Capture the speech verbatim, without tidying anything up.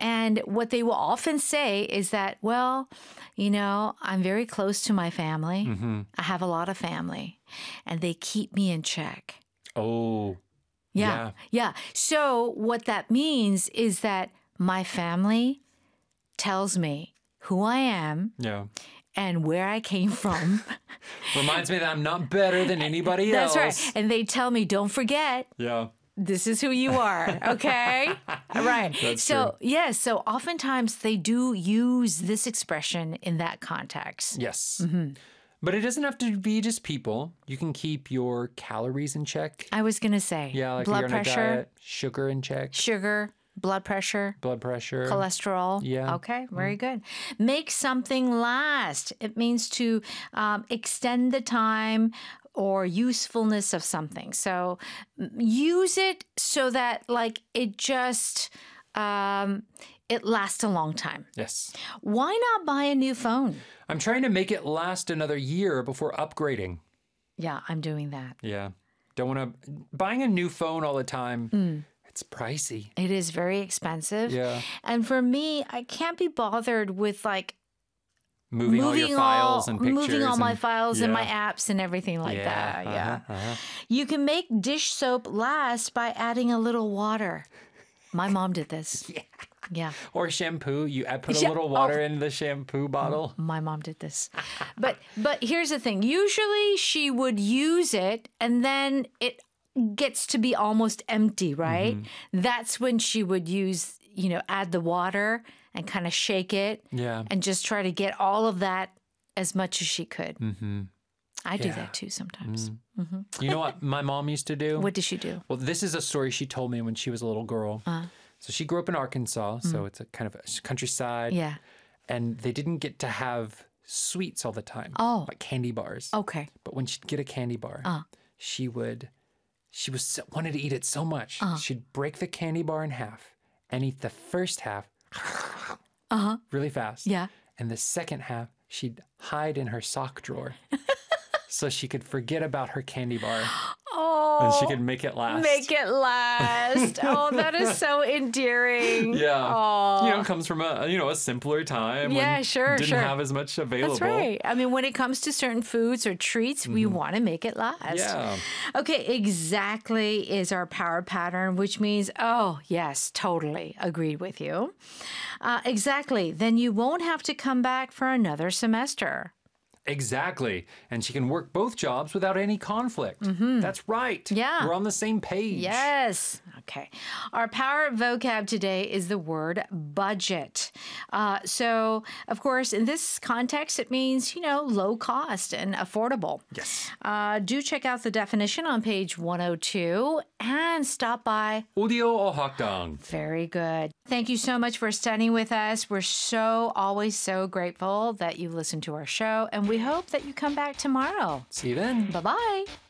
And what they will often say is that, well, you know, I'm very close to my family. Mm-hmm. I have a lot of family, and they keep me in check. Oh, Yeah, yeah. yeah. So what that means is that my family tells me who I am Yeah. and where I came from. Reminds me that I'm not better than anybody That's else. right. And they tell me, don't forget, Yeah. this is who you are. Okay. Right. That's so, true. yes. So oftentimes they do use this expression in that context. Yes. Mm-hmm. But it doesn't have to be just people. You can keep your calories in check. I was going to say, Yeah, like blood you're on a pressure, diet, sugar in check, sugar, blood pressure. blood pressure. Cholesterol. Yeah. Okay, very good. Make something last. It means to um, extend the time or usefulness of something. So m- use it so that like it just um, it lasts a long time. Yes. Why not buy a new phone? I'm trying to make it last another year before upgrading. Yeah, I'm doing that. Yeah. Don't want to... Buying a new phone all the time, it's pricey. It is very expensive. Yeah. And for me, I can't be bothered with like Moving, all your files all, and pictures. moving all my and- files and my Yeah. apps and everything like Yeah, that. Yeah. uh-huh, uh-huh. You can make dish soap last by adding a little water. My mom did this. Yeah. Yeah. Or shampoo. You add, put a Yeah, little water oh. in the shampoo bottle. My mom did this. But but here's the thing. Usually she would use it and then it gets to be almost empty, right? Mm-hmm. That's when she would use, you know, add the water and kind of shake it Yeah. and just try to get all of that as much as she could. Mm-hmm. I do Yeah. that too sometimes. You know what my mom used to do? What did she do? Well, this is a story she told me when she was a little girl. Uh, So she grew up in Arkansas, so it's a kind of a countryside. yeah. And they didn't get to have sweets all the time. Oh. Like candy bars. Okay. But when she'd get a candy bar, Uh. she would, she was so, wanted to eat it so much. Uh. She'd break the candy bar in half and eat the first half Uh-huh. really fast. Yeah. And the second half, she'd hide in her sock drawer so she could forget about her candy bar Oh. and she could make it last. Make it last. Oh, that is so endearing. Yeah. Oh. You know, it comes from a, you know, a simpler time. Yeah, when sure, Didn't sure. have as much available. That's right. I mean, when it comes to certain foods or treats, we want to make it last. Yeah. Okay, exactly is our power pattern, which means, oh, yes, totally agreed with you. Uh, exactly. Then you won't have to come back for another semester. Exactly. And she can work both jobs without any conflict. That's right. Mm-hmm. Yeah. We're on the same page. Yes. Okay. Our power vocab today is the word budget. Uh, so, of course, in this context, it means, you know, low cost and affordable. Yes. Uh, do check out the definition on page one oh two and stop by. Audio or hakdang. Very good. Thank you so much for studying with us. We're so always so grateful that you listen to our show, and we hope that you come back tomorrow. See you then. Bye-bye.